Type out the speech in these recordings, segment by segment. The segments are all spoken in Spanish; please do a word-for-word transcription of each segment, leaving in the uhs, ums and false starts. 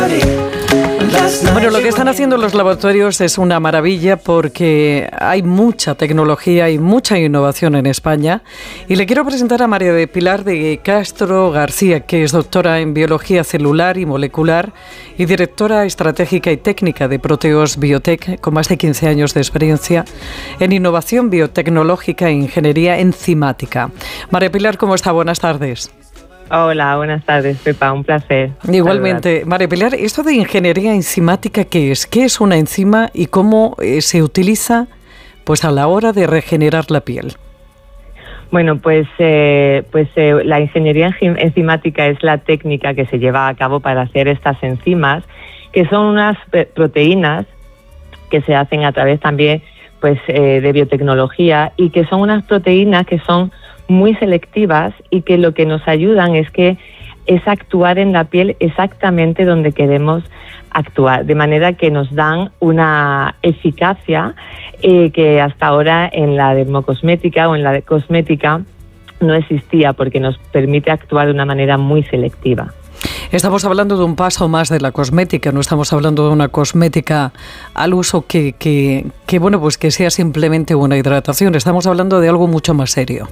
Bueno, lo que están haciendo los laboratorios es una maravilla porque hay mucha tecnología y mucha innovación en España. Y le quiero presentar a María del Pilar de Castro García, que es doctora en Biología Celular y Molecular y directora estratégica y técnica de Proteos Biotech, con más de quince años de experiencia en innovación biotecnológica e ingeniería enzimática. María del Pilar, ¿cómo está? Buenas tardes. Hola, buenas tardes, Pepa, un placer. Igualmente. Saludar. María Pilar, ¿esto de ingeniería enzimática qué es? ¿Qué es una enzima y cómo eh, se utiliza pues, a la hora de regenerar la piel? Bueno, pues, eh, pues eh, la ingeniería enzimática es la técnica que se lleva a cabo para hacer estas enzimas, que son unas proteínas que se hacen a través también pues, eh, de biotecnología y que son unas proteínas que son muy selectivas y que lo que nos ayudan es que es actuar en la piel exactamente donde queremos actuar, de manera que nos dan una eficacia eh, que hasta ahora en la dermocosmética o en la cosmética no existía, porque nos permite actuar de una manera muy selectiva. Estamos hablando de un paso más de la cosmética, no estamos hablando de una cosmética al uso que, que, que bueno, pues que sea simplemente una hidratación, estamos hablando de algo mucho más serio.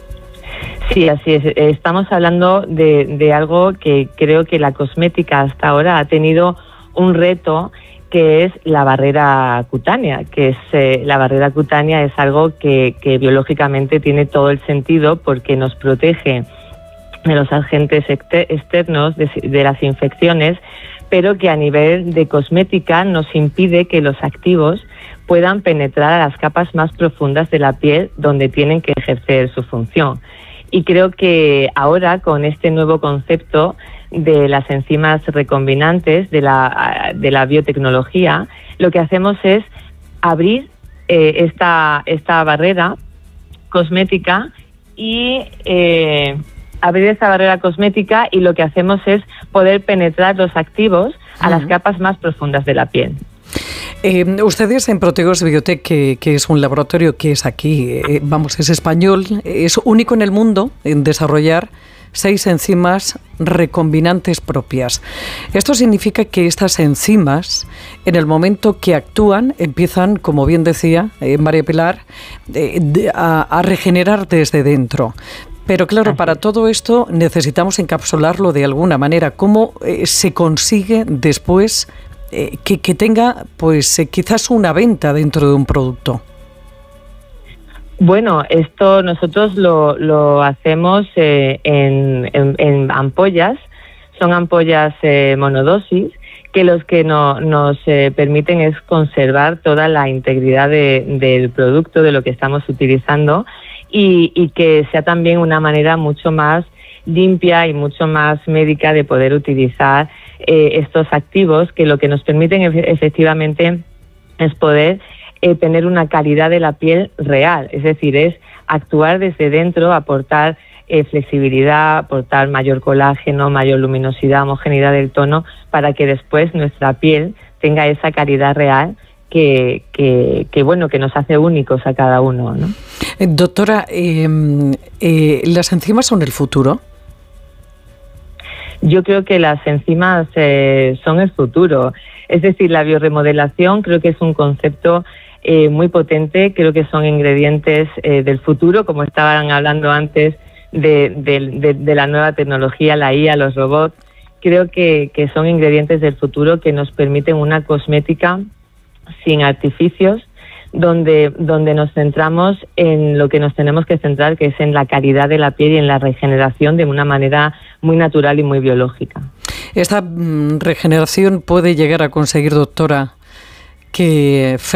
Sí, así es. Estamos hablando de, de algo que creo que la cosmética hasta ahora ha tenido un reto, que es la barrera cutánea, que es eh, la barrera cutánea es algo que, que biológicamente tiene todo el sentido porque nos protege de los agentes externos, de, de las infecciones, pero que a nivel de cosmética nos impide que los activos puedan penetrar a las capas más profundas de la piel donde tienen que ejercer su función. Y creo que ahora, con este nuevo concepto de las enzimas recombinantes, de la, de la biotecnología, lo que hacemos es abrir eh, esta, esta barrera cosmética y eh, abrir esta barrera cosmética y lo que hacemos es poder penetrar los activos a uh-huh. las capas más profundas de la piel. Eh, ustedes en Proteos Biotech, que, que es un laboratorio que es aquí, eh, vamos, es español, es único en el mundo en desarrollar seis enzimas recombinantes propias. Esto significa que estas enzimas, en el momento que actúan, empiezan, como bien decía eh, María Pilar, eh, de, a, a regenerar desde dentro. Pero claro, para todo esto necesitamos encapsularlo de alguna manera. ¿Cómo eh, se consigue después Eh, que, que tenga pues eh, quizás una venta dentro de un producto? Bueno, esto nosotros lo, lo hacemos eh, en, en, en ampollas, son ampollas eh, monodosis, que los que no, nos eh, permiten es conservar toda la integridad de, del producto, de lo que estamos utilizando, y, y que sea también una manera mucho más limpia y mucho más médica de poder utilizar eh, estos activos, que lo que nos permiten efectivamente es poder eh, tener una calidad de la piel real, es decir, es actuar desde dentro, aportar eh, flexibilidad, aportar mayor colágeno, mayor luminosidad, homogeneidad del tono, para que después nuestra piel tenga esa calidad real que, que, que bueno, que nos hace únicos a cada uno, ¿no? Eh, doctora, eh, eh, ¿las enzimas son el futuro? Yo creo que las enzimas eh, son el futuro. Es decir, la bioremodelación creo que es un concepto eh, muy potente, creo que son ingredientes eh, del futuro, como estaban hablando antes de, de, de, de la nueva tecnología, la I A, los robots. Creo que, que son ingredientes del futuro que nos permiten una cosmética sin artificios, donde, donde nos centramos en lo que nos tenemos que centrar, que es en la calidad de la piel y en la regeneración de una manera muy natural y muy biológica. ¿Esta mm, regeneración puede llegar a conseguir, doctora, que